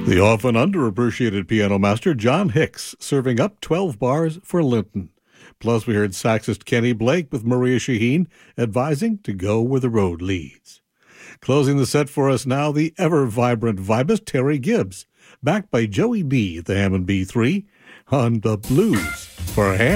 The often underappreciated piano master John Hicks serving up 12 bars for Linton. Plus, we heard saxist Kenny Blake with Maria Shaheen advising to go where the road leads. Closing the set for us now, the ever-vibrant vibist Terry Gibbs, backed by Joey B. at the Hammond B3 on the Blues for Ham.